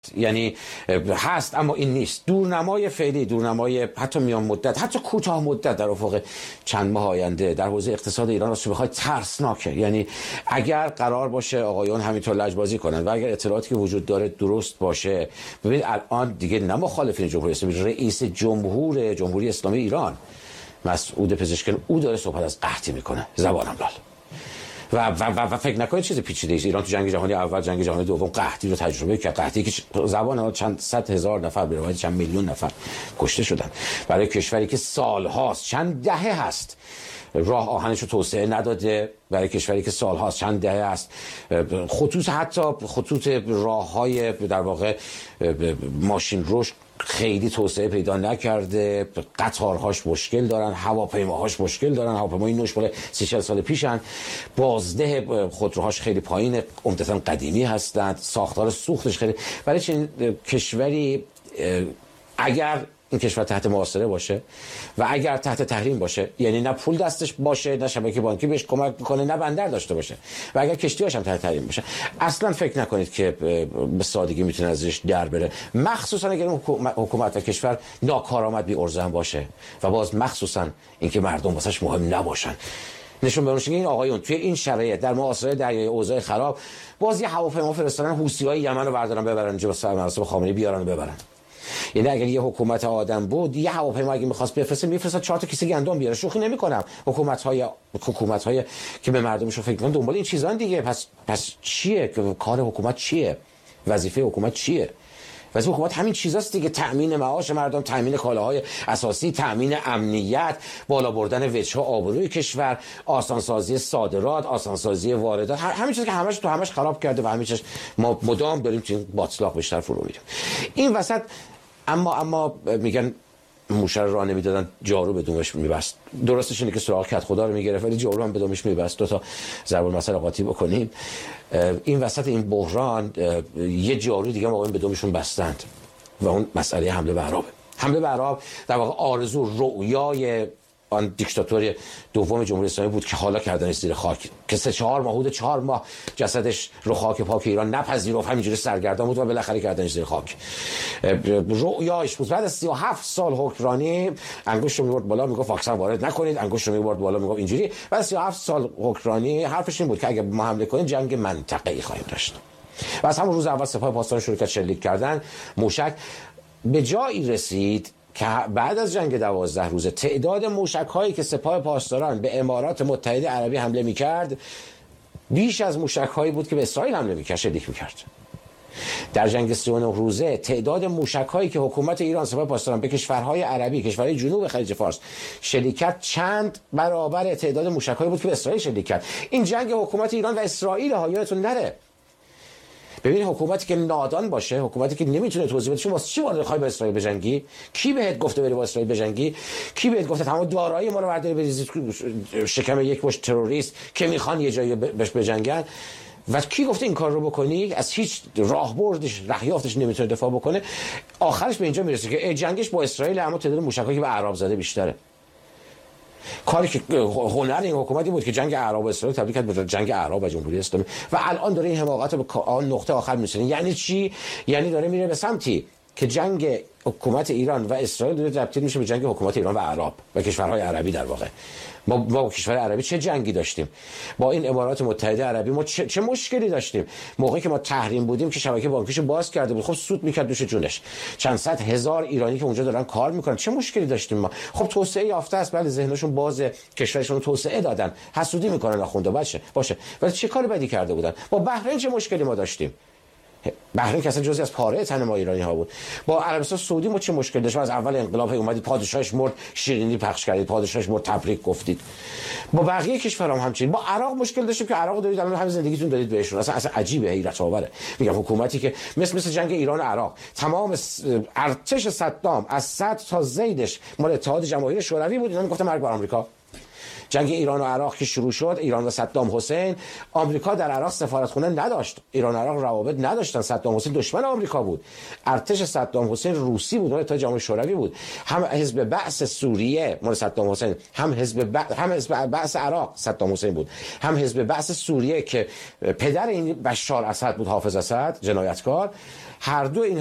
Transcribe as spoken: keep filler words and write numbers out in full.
یعنی هست اما این نیست. دورنمای فعلی، دورنمای حتی میان مدت، حتی کوتاه مدت در افق چند ماه آینده در حوزه اقتصاد ایران راستش بخوای ترسناکه. یعنی اگر قرار باشه آقایان همینطور لجبازی کنن و اگر اطلاعاتی که وجود داره درست باشه، ببینید الان دیگه نه مخالفین جمهوری اسلامی، رئیس جمهور جمهوری اسلامی ایران مسعود پزشکیان او داره صحبت از قحطی میکنه. زبانم لال. و, و, و, و فکر نکنید چیز پیچیده است. ایران تو جنگ جهانی اول، جنگ جهانی دوم قحطی رو تجربه کرد. قحطی که زبان چند صد هزار نفر، به روایت چند میلیون نفر کشته شدن برای کشوری که سالهاست، چند دهه هست راه آهنش رو توسعه نداده، برای کشوری که سالهاست، چند دهه است خطوط، حتی خطوط راههای در واقع ماشین روش خیلی توسعه پیدا نکرده، قطارهاش مشکل دارن، هواپیماهاش مشکل دارن، هواپیمای نوش مال سی چهل سال پیشن، بازده خودروهاش خیلی پایین، عمدتاً قدیمی هستند، ساختار سوختش خیلی. برای چنین کشوری اگر این کشور تحت محاصره باشه و اگر تحت تحریم باشه، یعنی نه پول دستش باشه، نه شبکه بانکی بهش کمک میکنه، نه بندر داشته باشه و اگر کشتی‌هاش هم تحت تحریم باشه، اصلا فکر نکنید که به سادگی میتونه ازش در بره. مخصوصا اگر حکومت و کشور ناکارآمد بی ارزه باشه و باز مخصوصا اینکه مردم واسش مهم نباشن. نشون بدون که این آقایون توی این شرایط در معاصره دریای اوضاع خراب باز یه هواپیما فرستادن حوثی‌های یمن رو بردارن ببرن اینجا واسه مراسم خامنه‌ای بیارن و ببرن. یعنی اگر یه حکومت آدم بود، یه هواپیما اگه می‌خواست بفرسته می‌فرستاد چهار تا کیسه گندم بیاره. شوخی نمی‌کنم. حکومت‌های حکومت‌های که به مردمشون فکر می‌کنن دنبال این چیزان دیگه. پس پس چیه کار حکومت؟ چیه وظیفه حکومت؟ چیه وظیفه حکومت؟ همین چیزاست دیگه. تأمین معاش مردم، تأمین کالاهای اساسی، تأمین امنیت، بالا بردن وجه آبروی کشور، آسانسازی صادرات، آسانسازی واردات، همین چیزا که همش تو همش خراب کرده و همین چیز ما مدام داریم تو این باطلاق بیشتر فرو میریم. این وسط اما اما میگن موشر راه نمیدادن جارو به دومش میبست. درستش اینه که سراغ کت خدا رو میگرفت ولی جارو هم به دومش میبست. دو تا ضرب المثل قاطی بکنیم. این وسط این بحران یه جارو دیگه ما به دومشون بستند و اون مسئله حمله به عرب. حمله به عرب در واقع آرزو رؤیای آن دیکتاتوری دوم جمهوری اسلامی بود که حالا کردنش زیر خاک، که سه چهار ماه حدود چهار ماه جسدش رو خاک پاک ایران نپذیرفت، همینجوری سرگردان بود و بالاخره کردنش زیر خاک. رؤیاش بود. بعد از سی و هفت سال حکمرانی انگشت رو می‌برد بالا میگفت واکسن وارد نکنید، انگشت رو می‌برد بالا میگفت اینجوری. بعد سی و هفت سال حکمرانی حرفش این بود که اگه ما حمله کنیم جنگ منطقه‌ای خواهیم داشت. و از همون روز اول سپاه پاسداران شروع کرد شلیک کردن. موشک به جایی رسید که بعد از جنگ دوازده روزه تعداد موشک‌هایی که سپاه پاسداران به امارات متحده عربی حمله می‌کرد بیش از موشک‌هایی بود که به اسرائیل حمله می‌کرد، شلیک می‌کرد. در جنگ سی و نه روزه تعداد موشک‌هایی که حکومت ایران سپاه پاسداران به کشورهای عربی، کشورهای جنوب خلیج فارس شلیک کرد چند برابر تعداد موشک‌هایی بود که به اسرائیل شلیک کرد. این جنگ حکومت ایران و اسرائیل ها، یادتون نره. ببین حکومتی که نادان باشه، حکومتی که نمیتونه توضیح بده شما واسه چی وارد خواهی با اسرائیل بجنگی؟ کی بهت گفته بری با اسرائیل بجنگی؟ کی بهت گفته تمام دارایی ما رو برداری بریزی شکم یک مشت تروریست که میخوان یه جایی بهش بجنگن؟ و کی گفته این کار رو بکنی؟ از هیچ راهبردش، رهیافتش نمیتونه دفاع بکنه. آخرش به اینجا میرسه که جنگش با اسرائیل، اما تعداد موشکایی که به اعراب زده بیشتره. کاری که هنر این حکومتی بود که جنگ اعراب و اسرائیل تبدیل کرد به جنگ اعراب و جمهوری اسلامی و الان داره این حماقت رو به آن نقطه آخر میرسونه. یعنی چی؟ یعنی داره میره به سمتی که جنگ حکومت ایران و اسرائیل داره تبدیل میشه به جنگ حکومت ایران و اعراب و کشورهای عربی. در واقع ما با کشور عربی چه جنگی داشتیم؟ با این امارات متحده عربی ما چه, چه مشکلی داشتیم؟ موقعی که ما تحریم بودیم که شبکه بانکیشو باز کرده بود، خب سود میکرد دوش جونش. چند صد هزار ایرانی که اونجا دارن کار میکنن، چه مشکلی داشتیم ما؟ خب توسعه یافته است، بله ذهنشون باز، کشورشون رو توسعه دادن، حسودی میکنن آخونده باشه باشه ولی چه کاری بدی کرده بودن؟ با بحرین چه مشکلی ما داشتیم؟ بحرین که اصلا جزئی از پاره تن ما ایرانی ها بود. با عربستان سعودی ما چه مشکل داشتیم؟ از اول انقلاب اومدید پادشاهش مرد شیرینی پخش کردید، پادشاهش مرد تبریک گفتید. با بقیه کشورها هم همچنین. با عراق مشکل داشتیم که عراق دارید الان همین زندگیتون دارید بهشون. اصلا اصلا عجیبه، حیرت آوره. میگم حکومتی که مثل مثل جنگ ایران و عراق تمام ارتش صدام از صد تا زیدش مال اتحاد جماهیر شوروی بود، اینا میگفتن مرگ بر آمریکا. جنگ ایران و عراق که شروع شد، ایران و صدام حسین، آمریکا در عراق سفارتخونه نداشت، ایران و عراق روابط نداشتن. صدام حسین دشمن آمریکا بود، ارتش صدام حسین روسی بود، اون تا جامعه شوروی بود. هم حزب بعث سوریه مال صدام حسین، هم حزب بعث هم حزب بعث عراق صدام حسین بود، هم حزب بعث سوریه که پدر این بشار اسد بود، حافظ اسد جنایتکار. هر دو این